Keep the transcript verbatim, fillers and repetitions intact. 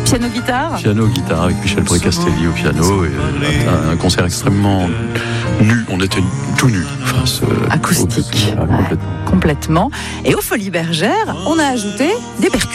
Piano-guitare Piano-guitare avec Michel Précastelli au piano. Et un, un concert extrêmement nu. On était tout nus. Face, acoustique. au, complètement. Ouais, complètement. Et aux Folies Bergères, on a ajouté des percus.